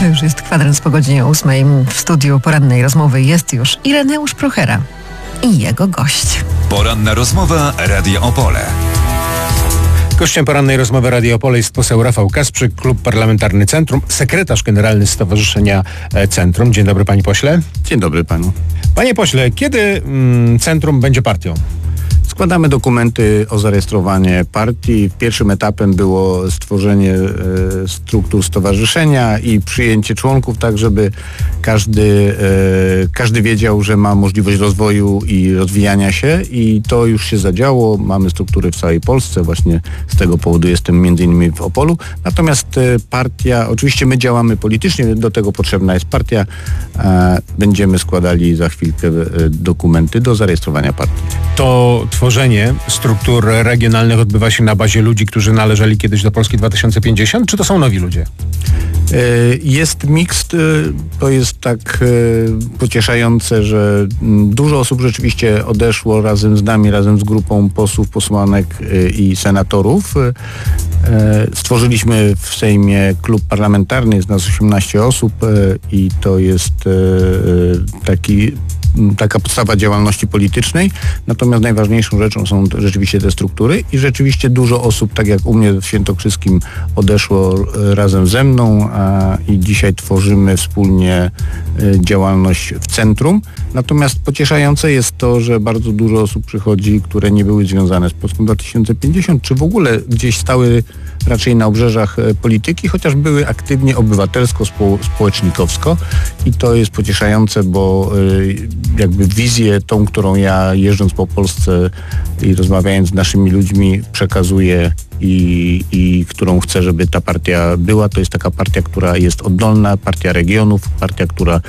To już jest kwadrans po godzinie 8. W studiu porannej rozmowy jest już Ireneusz Prochera i jego gość. Poranna rozmowa Radia Opole. Gościem porannej rozmowy Radia Opole jest poseł Rafał Kasprzyk, Klub Parlamentarny Centrum, sekretarz generalny Stowarzyszenia Centrum. Dzień dobry, panie pośle. Dzień dobry panu. Panie pośle, kiedy Centrum będzie partią? Składamy dokumenty o zarejestrowanie partii. Pierwszym etapem było stworzenie struktur stowarzyszenia i przyjęcie członków, tak żeby każdy wiedział, że ma możliwość rozwoju i rozwijania się, i to już się zadziało. Mamy struktury w całej Polsce, właśnie z tego powodu jestem m.in. w Opolu. Natomiast partia, oczywiście my działamy politycznie, do tego potrzebna jest partia. Będziemy składali za chwilkę dokumenty do zarejestrowania partii. To tworzenie struktur regionalnych odbywa się na bazie ludzi, którzy należeli kiedyś do Polski 2050, czy to są nowi ludzie? Jest miks, to jest tak pocieszające, że dużo osób rzeczywiście odeszło razem z nami, razem z grupą posłów, posłanek i senatorów. Stworzyliśmy w Sejmie klub parlamentarny, jest nas 18 osób i to jest taka podstawa działalności politycznej, natomiast najważniejszą rzeczą są rzeczywiście te struktury i rzeczywiście dużo osób, tak jak u mnie w Świętokrzyskim, odeszło razem ze mną i dzisiaj tworzymy wspólnie działalność w centrum. Natomiast pocieszające jest to, że bardzo dużo osób przychodzi, które nie były związane z Polską 2050, czy w ogóle gdzieś stały raczej na obrzeżach polityki, chociaż były aktywnie obywatelsko-społecznikowsko i to jest pocieszające, bo jakby wizję tą, którą ja jeżdżąc po Polsce i rozmawiając z naszymi ludźmi przekazuję i którą chcę, żeby ta partia była, to jest taka partia, która jest oddolna, partia regionów, partia, która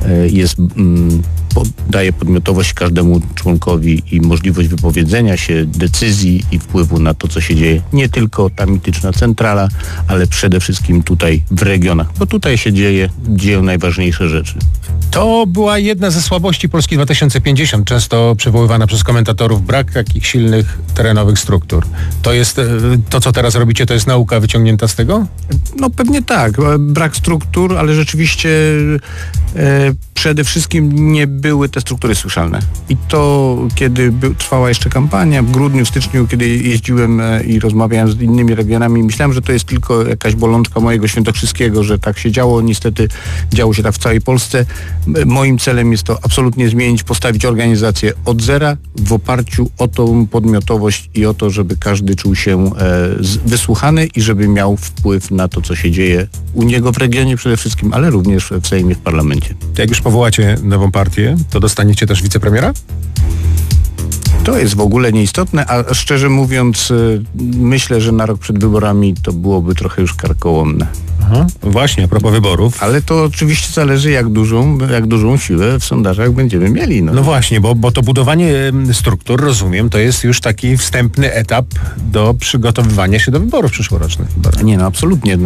daje podmiotowość każdemu członkowi i możliwość wypowiedzenia się, decyzji i wpływu na to, co się dzieje. Nie tylko ta mityczna centrala, ale przede wszystkim tutaj w regionach, bo tutaj się dzieją najważniejsze rzeczy. To była jedna ze słabości Polski 2050, często przywoływana przez komentatorów, brak takich silnych terenowych struktur. To jest to, co teraz robicie, to jest nauka wyciągnięta z tego? No pewnie tak. Brak struktur, ale rzeczywiście przede wszystkim nie były te struktury słyszalne. I to, kiedy trwała jeszcze kampania, w grudniu, w styczniu, kiedy jeździłem i rozmawiałem z innymi regionami, myślałem, że to jest tylko jakaś bolączka mojego świętokrzyskiego, że tak się działo. Niestety działo się tak w całej Polsce. Moim celem jest to absolutnie zmienić, postawić organizację od zera w oparciu o tą podmiotowość i o to, żeby każdy czuł się wysłuchany i żeby miał wpływ na to, co się dzieje u niego w regionie przede wszystkim, ale również w Sejmie, w parlamencie. Jak już powołacie nową partię, to dostaniecie też wicepremiera? To jest w ogóle nieistotne, a szczerze mówiąc myślę, że na rok przed wyborami to byłoby trochę już karkołomne. Aha, właśnie, a propos wyborów. Ale to oczywiście zależy, jak dużą siłę w sondażach będziemy mieli. No właśnie, bo to budowanie struktur, rozumiem, to jest już taki wstępny etap do przygotowywania się do wyborów przyszłorocznych. Nie, no absolutnie.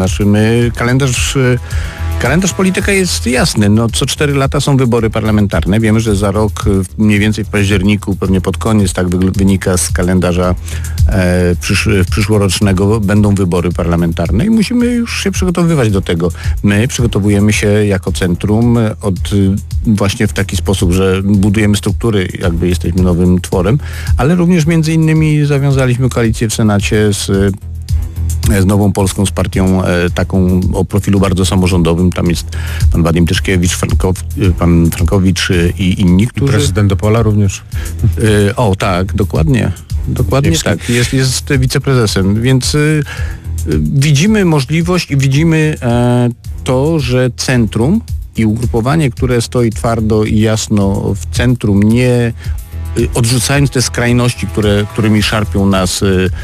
Kalendarz polityka jest jasny. No, co 4 lata są wybory parlamentarne. Wiemy, że za rok, mniej więcej w październiku, pewnie pod koniec, tak wynika z kalendarza przyszłorocznego, będą wybory parlamentarne i musimy już się przygotowywać do tego. My przygotowujemy się jako centrum właśnie w taki sposób, że budujemy struktury, jakby jesteśmy nowym tworem, ale również między innymi zawiązaliśmy koalicję w Senacie z Nową Polską, z partią taką o profilu bardzo samorządowym. Tam jest pan Wadim Tyszkiewicz, pan Frankowicz i inni, którzy... Prezydent Opola również. Tak, dokładnie. Dokładnie tak. Jest wiceprezesem, więc widzimy możliwość i widzimy to, że centrum i ugrupowanie, które stoi twardo i jasno w centrum, nie odrzucając te skrajności, którymi szarpią nas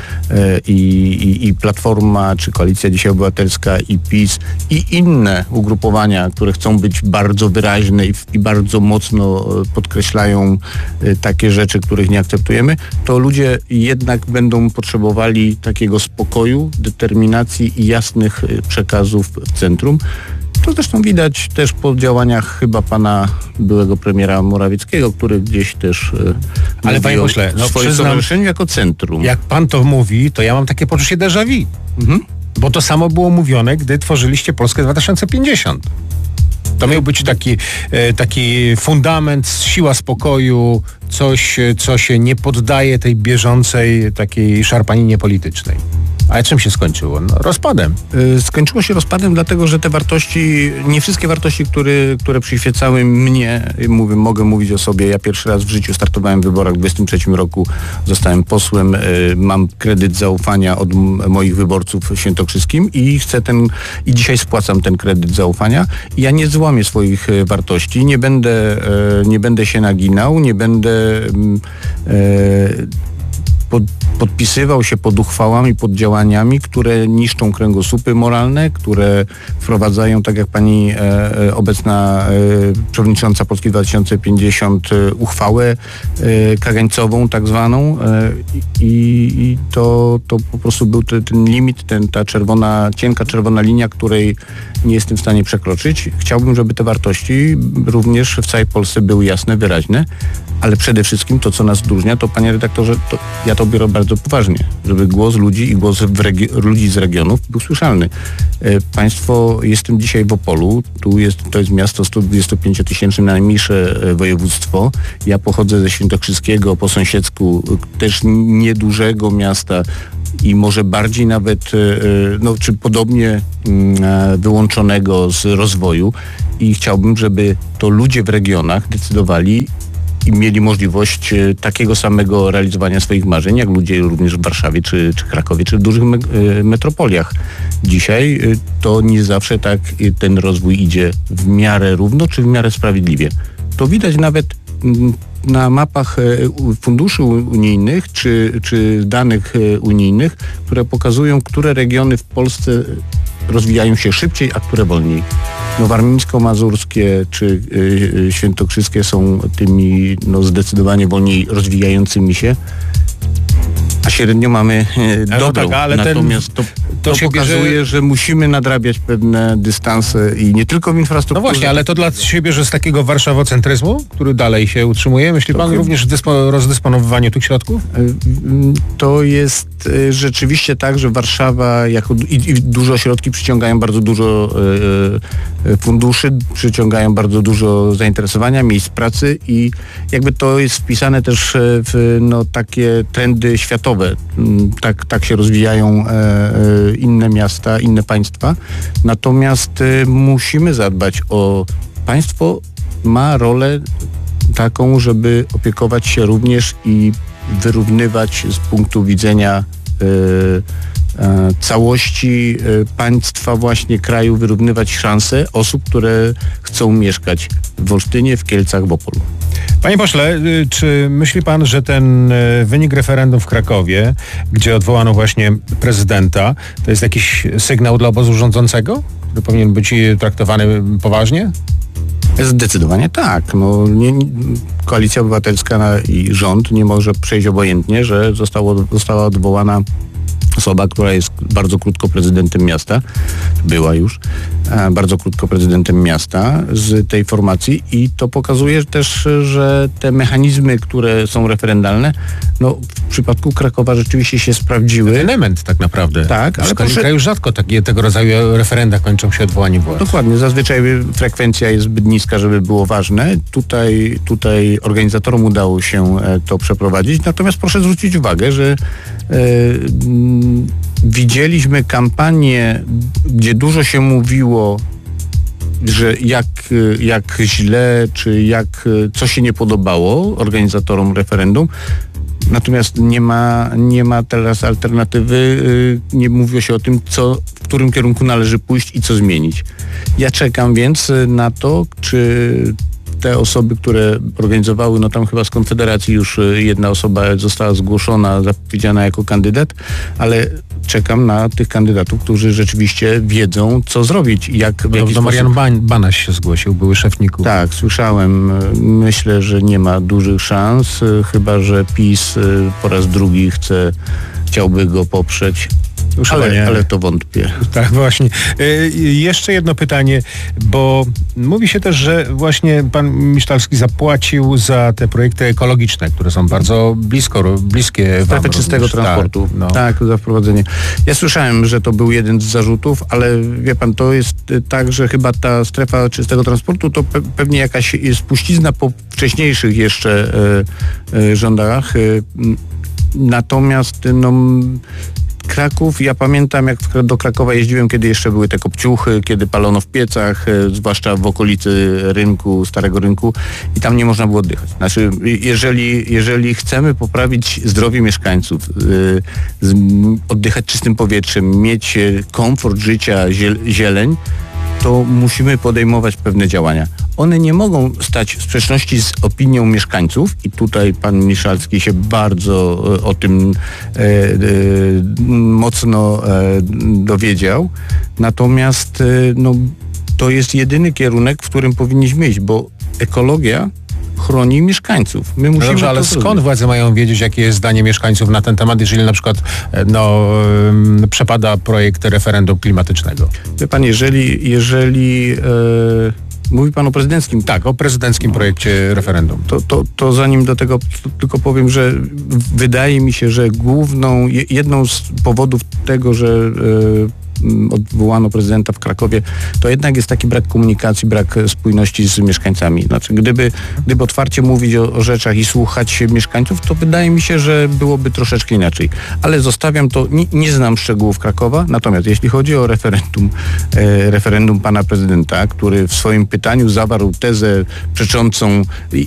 i Platforma, czy Koalicja Dzisiaj Obywatelska, i PiS, i inne ugrupowania, które chcą być bardzo wyraźne i bardzo mocno podkreślają takie rzeczy, których nie akceptujemy, to ludzie jednak będą potrzebowali takiego spokoju, determinacji i jasnych przekazów w centrum. To zresztą widać też po działaniach chyba pana byłego premiera Morawieckiego, który gdzieś też ale panie pośle, swoje stowarzyszenie jako centrum. Jak pan to mówi, to ja mam takie poczucie déjà vu. Bo to samo było mówione, gdy tworzyliście Polskę 2050. To miał być taki fundament, siła spokoju, coś, co się nie poddaje tej bieżącej takiej szarpaninie politycznej. Ale czym się skończyło? No, rozpadem. Skończyło się rozpadem, dlatego że te wartości, nie wszystkie wartości, które przyświecały mnie, mogę mówić o sobie, ja pierwszy raz w życiu startowałem w wyborach w 23 roku, zostałem posłem, mam kredyt zaufania od moich wyborców w Świętokrzyskim i dzisiaj spłacam ten kredyt zaufania. I ja nie złamię swoich wartości, nie będę się naginał, nie będę podpisywał się pod uchwałami, pod działaniami, które niszczą kręgosłupy moralne, które wprowadzają, tak jak pani obecna przewodnicząca Polski 2050, uchwałę kagańcową tak zwaną i to po prostu był ten limit, ta cienka czerwona linia, której nie jestem w stanie przekroczyć. Chciałbym, żeby te wartości również w całej Polsce były jasne, wyraźne, ale przede wszystkim to, co nas odróżnia, to, panie redaktorze, ja to biorę bardzo poważnie, żeby głos ludzi i głos ludzi z regionów był słyszalny. Państwo, jestem dzisiaj w Opolu, to jest miasto 125-tysięczne, najmniejsze województwo. Ja pochodzę ze Świętokrzyskiego, po sąsiedzku, też niedużego miasta i może bardziej nawet, czy podobnie wyłączonego z rozwoju i chciałbym, żeby to ludzie w regionach decydowali i mieli możliwość takiego samego realizowania swoich marzeń, jak ludzie również w Warszawie, czy Krakowie, czy w dużych metropoliach. Dzisiaj to nie zawsze tak ten rozwój idzie w miarę równo, czy w miarę sprawiedliwie. To widać nawet na mapach funduszy unijnych, czy danych unijnych, które pokazują, które regiony w Polsce rozwijają się szybciej, a które wolniej. Warmińsko-mazurskie czy świętokrzyskie są tymi zdecydowanie wolniej rozwijającymi się, a średnio mamy dobrą. Ale natomiast to pokazuje, że musimy nadrabiać pewne dystanse i nie tylko w infrastrukturze. No właśnie, ale to dla siebie, że z takiego warszawocentryzmu, który dalej się utrzymuje, myśli pan również o rozdysponowywaniu tych środków? To jest rzeczywiście tak, że Warszawa i duże ośrodki przyciągają bardzo dużo funduszy, przyciągają bardzo dużo zainteresowania, miejsc pracy i jakby to jest wpisane też w takie trendy światowe. Tak się rozwijają inne miasta, inne państwa. Natomiast musimy zadbać o państwo, ma rolę taką, żeby opiekować się również i wyrównywać z punktu widzenia całości państwa, właśnie kraju, wyrównywać szanse osób, które chcą mieszkać w Olsztynie, w Kielcach, w Opolu. Panie pośle, czy myśli pan, że ten wynik referendum w Krakowie, gdzie odwołano właśnie prezydenta, to jest jakiś sygnał dla obozu rządzącego, który powinien być traktowany poważnie? Zdecydowanie tak. Koalicja Obywatelska i rząd nie może przejść obojętnie, że została odwołana osoba, która jest bardzo krótko prezydentem miasta, była już bardzo krótko prezydentem miasta z tej formacji i to pokazuje też, że te mechanizmy, które są referendalne, w przypadku Krakowa rzeczywiście się sprawdziły. Ten element tak naprawdę. Tak, ale w kraju rzadko tego rodzaju referenda kończą się odwołaniem władz. Dokładnie, zazwyczaj frekwencja jest zbyt niska, żeby było ważne. Tutaj organizatorom udało się to przeprowadzić, natomiast proszę zwrócić uwagę, że widzieliśmy kampanię, gdzie dużo się mówiło, że jak źle, czy co się nie podobało organizatorom referendum. Natomiast nie ma teraz alternatywy, nie mówiło się o tym, w którym kierunku należy pójść i co zmienić. Ja czekam więc na to, czy te osoby, które organizowały, tam chyba z Konfederacji już jedna osoba została zgłoszona, zapowiedziana jako kandydat, ale czekam na tych kandydatów, którzy rzeczywiście wiedzą, co zrobić. Marian Banaś się zgłosił, były szef NIK-u. Tak, słyszałem. Myślę, że nie ma dużych szans, chyba że PiS po raz drugi chciałby go poprzeć. Ale to wątpię. Tak, właśnie. Jeszcze jedno pytanie, bo mówi się też, że właśnie pan Misztalski zapłacił za te projekty ekologiczne, które są bardzo bliskie Strefy czystego transportu. Tak, za wprowadzenie. Ja słyszałem, że to był jeden z zarzutów, ale wie pan, to jest tak, że chyba ta strefa czystego transportu to pewnie jakaś spuścizna po wcześniejszych jeszcze rządach. Natomiast Kraków, ja pamiętam, jak do Krakowa jeździłem, kiedy jeszcze były te kopciuchy, kiedy palono w piecach, zwłaszcza w okolicy rynku, Starego Rynku, i tam nie można było oddychać. Znaczy, jeżeli chcemy poprawić zdrowie mieszkańców, oddychać czystym powietrzem, mieć komfort życia, zieleń, to musimy podejmować pewne działania. One nie mogą stać w sprzeczności z opinią mieszkańców i tutaj pan Miszalski się bardzo o tym mocno dowiedział. Natomiast to jest jedyny kierunek, w którym powinniśmy iść, bo ekologia chroni mieszkańców. My musimy dobrze, ale skąd zrobić. władze mają wiedzieć, jakie jest zdanie mieszkańców na ten temat, jeżeli na przykład przepada projekt referendum klimatycznego? Wie pan, jeżeli mówi pan o prezydenckim. Tak, o prezydenckim projekcie referendum. To zanim do tego tylko powiem, że wydaje mi się, że jedną z powodów tego, że odwołano prezydenta w Krakowie, to jednak jest taki brak komunikacji, brak spójności z mieszkańcami. Znaczy, gdyby otwarcie mówić o rzeczach i słuchać mieszkańców, to wydaje mi się, że byłoby troszeczkę inaczej. Ale zostawiam to, nie znam szczegółów Krakowa, natomiast jeśli chodzi o referendum pana prezydenta, który w swoim pytaniu zawarł tezę przeczącą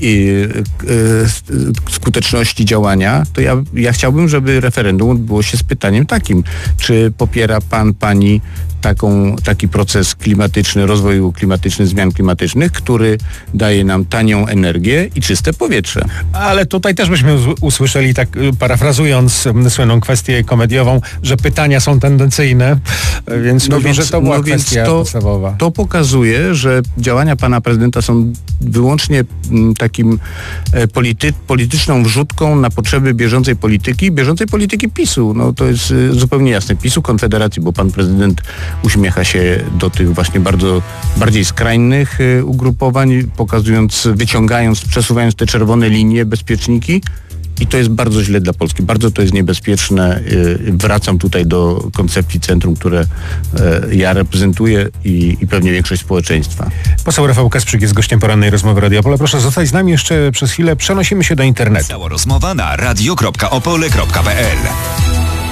skuteczności działania, to ja chciałbym, żeby referendum odbyło się z pytaniem takim, czy popiera pani taki proces klimatyczny, rozwoju klimatyczny, zmian klimatycznych, który daje nam tanią energię i czyste powietrze. Ale tutaj też byśmy usłyszeli, tak parafrazując słynną kwestię komediową, że pytania są tendencyjne, więc że to była kwestia podstawowa. To pokazuje, że działania pana prezydenta są wyłącznie takim polityczną wrzutką na potrzeby bieżącej polityki PiS-u. To jest zupełnie jasne. PiS-u, Konfederacji, bo pan prezydent uśmiecha się do tych właśnie bardziej skrajnych ugrupowań, przesuwając te czerwone linie, bezpieczniki. I to jest bardzo źle dla Polski. Bardzo to jest niebezpieczne. Wracam tutaj do koncepcji centrum, które ja reprezentuję i pewnie większość społeczeństwa. Poseł Rafał Kasprzyk jest gościem porannej rozmowy Radio Opole. Proszę zostać z nami jeszcze przez chwilę. Przenosimy się do internetu. Cała rozmowa na radio.opole.pl